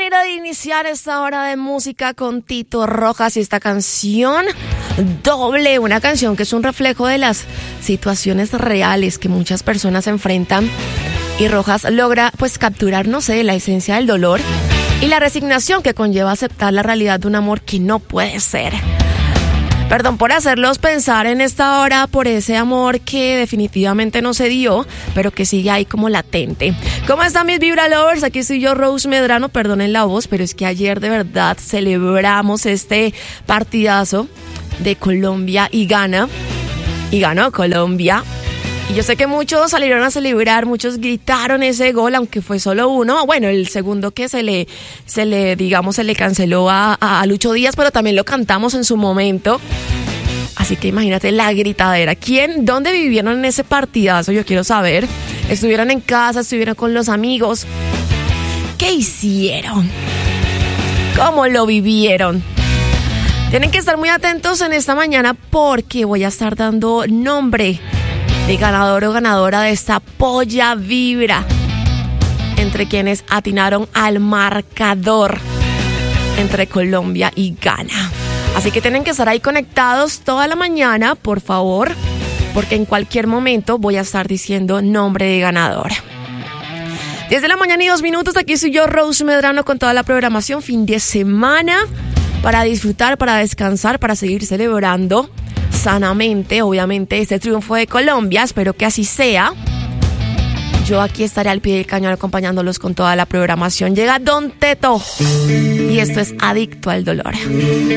manera de iniciar esta hora de música con Tito Rojas y esta canción Doble, una canción que es un reflejo de las situaciones reales que muchas personas enfrentan, y Rojas logra pues capturar, no sé, la esencia del dolor y la resignación que conlleva aceptar la realidad de un amor que no puede ser. Perdón por hacerlos pensar en esta hora por ese amor que definitivamente no se dio, pero que sigue ahí como latente. ¿Cómo están mis Vibra Lovers? Aquí estoy yo, Rose Medrano, perdonen la voz, pero es que ayer de verdad celebramos este partidazo de Colombia y Ghana, y ganó Colombia. Y yo sé que muchos salieron a celebrar, muchos gritaron ese gol, aunque fue solo uno. Bueno, el segundo que se le canceló a Lucho Díaz, pero también lo cantamos en su momento. Así que imagínate la gritadera. ¿Dónde vivieron en ese partidazo? Yo quiero saber. ¿Estuvieron en casa? ¿Estuvieron con los amigos? ¿Qué hicieron? ¿Cómo lo vivieron? Tienen que estar muy atentos en esta mañana porque voy a estar dando nombre de ganador o ganadora de esta polla vibra entre quienes atinaron al marcador entre Colombia y Ghana. Así que tienen que estar ahí conectados toda la mañana, por favor, porque en cualquier momento voy a estar diciendo nombre de ganadora. 10 de la mañana y 2 minutos, aquí soy yo, Rose Medrano, con toda la programación fin de semana para disfrutar, para descansar, para seguir celebrando sanamente, obviamente, este triunfo de Colombia. Espero que así sea. Yo aquí estaré al pie del cañón acompañándolos con toda la programación. Llega Don Teto y esto es Adicto al Dolor.